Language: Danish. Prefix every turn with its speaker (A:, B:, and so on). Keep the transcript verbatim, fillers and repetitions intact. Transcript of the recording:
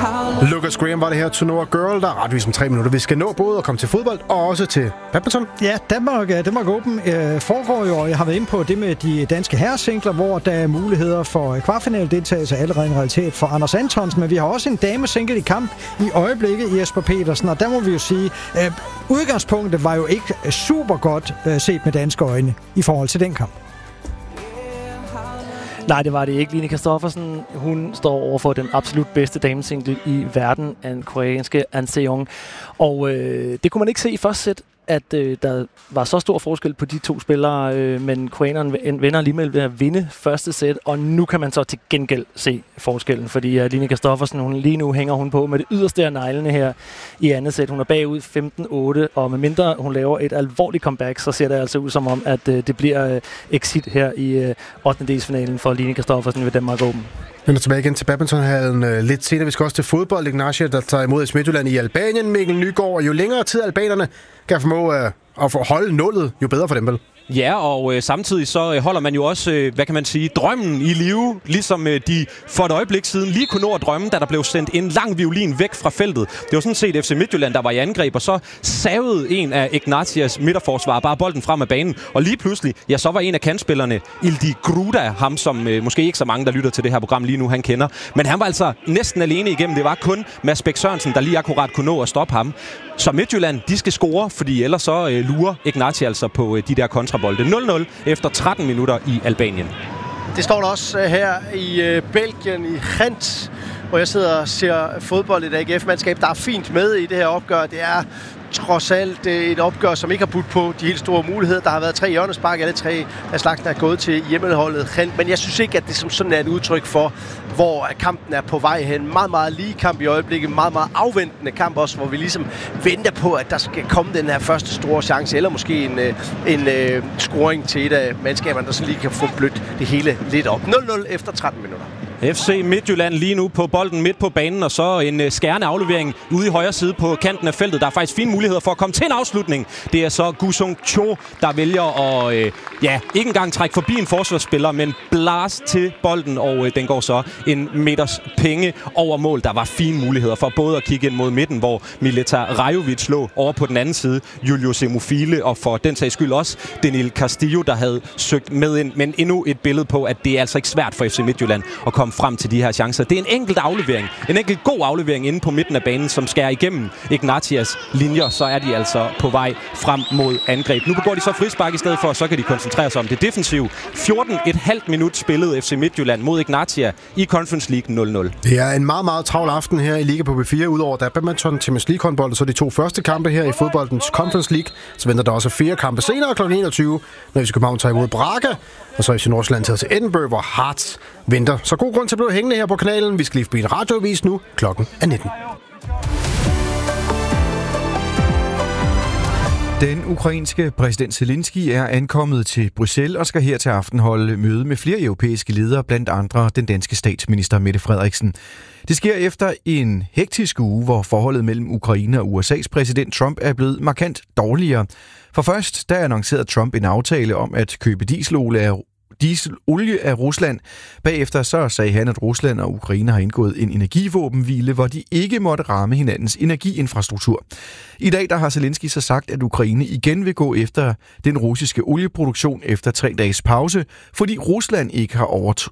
A: Lucas Graham var det her, To Know a Girl, der er retvis om tre minutter. Vi skal nå både at komme til fodbold og også til badminton.
B: Ja, Danmark, Danmark Open øh, foregår jo, og jeg har været inde på det med de danske herresingler, hvor der er muligheder for kvartfinale-deltagelse allerede en realitet for Anders Antonsen, men vi har også en damesingle i kamp i øjeblikket i Jesper Petersen, og der må vi jo sige, øh, udgangspunktet var jo ikke super godt øh, set med danske øjne i forhold til den kamp.
C: Nej, det var det ikke. Line Kristoffersen, hun står over for den absolut bedste damesingle i verden, den koreanske An Se-young. Og øh, det kunne man ikke se i første sæt, at øh, der var så stor forskel på de to spillere, øh, men koreaneren vender alligevel ved at vinde første sæt, og nu kan man så til gengæld se forskellen, fordi uh, Line Kristoffersen, hun, lige nu hænger hun på med det yderste af neglene her i andet sæt. Hun er bagud femten otte, og med mindre hun laver et alvorligt comeback, så ser det altså ud som om, at øh, det bliver øh, exit her i øh, ottendedelsfinalen for Line Kristoffersen ved Danmark Open.
A: Vi er tilbage igen til badmintonhallen øh, lidt senere. Vi skal også til fodbold. Ignatia, der tager imod Midtjylland i Albanien. Mikkel Nygaard, og jo længere tid albanerne kan formå øh, at holde nullet, jo bedre for dem vel?
D: Ja, og øh, samtidig så øh, holder man jo også, øh, hvad kan man sige, drømmen i live, ligesom øh, de for et øjeblik siden lige kunne nå at drømme, da der blev sendt en lang violin væk fra feltet. Det var sådan set F C Midtjylland, der var i angreb, og så savede en af Ignatias midterforsvar bare bolden frem af banen, og lige pludselig, ja, så var en af kantspillerne, Ildi Gruda, ham som øh, måske ikke så mange, der lytter til det her program lige nu, han kender, men han var altså næsten alene igennem. Det var kun Mads Bæk Sørensen, der lige akkurat kunne nå at stoppe ham. Så Midtjylland, de skal score, fordi ellers så øh, lurer Ignatia altså på øh, de der kontrabolde. nul nul efter tretten minutter i Albanien.
E: Det står der også uh, her i uh, Belgien, i Gent, hvor jeg sidder og ser fodbold i et A G F-mandskab, der er fint med i det her opgør. Det er trods alt et opgør, som ikke har budt på de helt store muligheder. Der har været tre hjørnespark, alle tre af slagsen er gået til hjemmeholdet Gent, men jeg synes ikke, at det som sådan er et udtryk for, hvor kampen er på vej hen. Meget, meget lige kamp i øjeblikket, meget, meget afventende kamp også, hvor vi ligesom venter på, at der skal komme den her første store chance, eller måske en, en, en scoring til et af mandskaberne, der så lige kan få blødt det hele lidt op. nul nul efter tretten minutter.
D: F C Midtjylland lige nu på bolden midt på banen, og så en skærende aflevering ude i højre side på kanten af feltet. Der er faktisk fine muligheder for at komme til en afslutning. Det er så Gusung Cho, der vælger at øh, ja, ikke engang trække forbi en forsvarsspiller, men blas til bolden, og øh, den går så en meters penge over mål. Der var fine muligheder for både at kigge ind mod midten, hvor Mileta Rajovic lå over på den anden side, Julius Emofile, og for den sags skyld også Daniel Castillo, der havde søgt med ind. Men endnu et billede på, at det er altså ikke svært for F C Midtjylland at komme frem til de her chancer. Det er en enkelt aflevering. En enkelt god aflevering inde på midten af banen, som skærer igennem Ignatias linjer. Så er de altså på vej frem mod angreb. Nu begår de så frispark i stedet for, så kan de koncentrere sig om det defensive. fjorten komma fem minut spillet F C Midtjylland mod Ignatia i Conference League nul nul.
A: Det er en meget, meget travl aften her i Liga på B fire. Udover der er badminton, Champions League håndbold, så de to første kampe her i fodboldens Conference League. Så venter der også fire kampe senere klokken enogtyve, når vi skal komme tage imod Braga. Og så er F C Nordsjælland taget til Edinburgh, hvor Hearts venter. Så god grund til at blive hængende her på kanalen. Vi skal lige forbi en radioavis nu. Klokken er nitten.
F: Den ukrainske præsident Zelensky er ankommet til Bruxelles og skal her til aften holde møde med flere europæiske ledere, blandt andre den danske statsminister Mette Frederiksen. Det sker efter en hektisk uge, hvor forholdet mellem Ukraine og U S A's præsident Trump er blevet markant dårligere. For først, der annoncerede Trump en aftale om at købe dieselolie af dieselolie af Rusland. Bagefter så sagde han, at Rusland og Ukraine har indgået en energivåbenhvile, hvor de ikke måtte ramme hinandens energiinfrastruktur. I dag der har Zelensky så sagt, at Ukraine igen vil gå efter den russiske olieproduktion efter tre dages pause, fordi Rusland ikke har